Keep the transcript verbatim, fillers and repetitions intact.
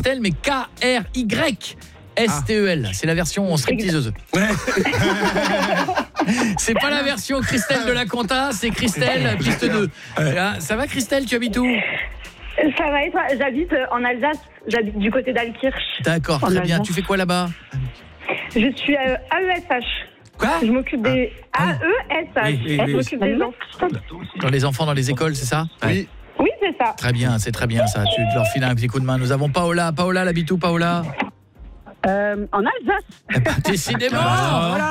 Christelle, mais K R Y S T E L. C'est la version stripteaseuse. Ouais. C'est pas la version Christelle de la Compta, c'est Christelle, piste deux. Ah, ça va Christelle, tu habites où? Ça va et toi? J'habite en Alsace, j'habite du côté d'Alkirch. D'accord, très bien. Tu fais quoi là-bas? Je suis euh, A E S H. Quoi? Je m'occupe des A E S H. Oui, oui, oui. Je m'occupe des enfants. Dans les enfants dans les écoles, c'est ça? Oui. Oui, c'est ça. Très bien, c'est très bien ça. Tu leur files un petit coup de main. Nous avons Paola. Paola, elle habite où, Paola? Euh, en Alsace. Eh ben, décidément. Ah.